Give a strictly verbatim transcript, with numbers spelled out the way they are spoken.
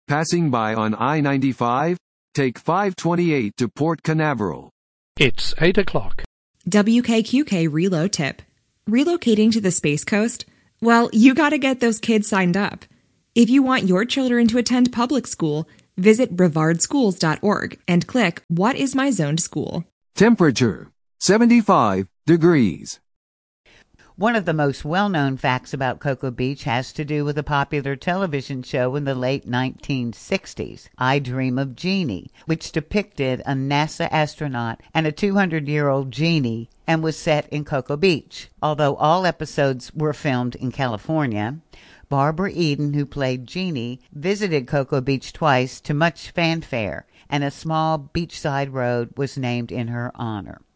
Passing by on I ninety-five? Take five twenty-eight to Port Canaveral. It's eight o'clock. W K Q K reload tip. Relocating to the Space Coast? Well, you gotta get those kids signed up. If you want your children to attend public school, visit brevard schools dot org and click What is my zoned school? Temperature, seventy-five degrees. One of the most well-known facts about Cocoa Beach has to do with a popular television show in the late nineteen sixties, I Dream of Jeannie, which depicted a NASA astronaut and a two hundred year old genie and was set in Cocoa Beach. Although all episodes were filmed in California, Barbara Eden, who played Jeannie, visited Cocoa Beach twice to much fanfare, and a small beachside road was named in her honor.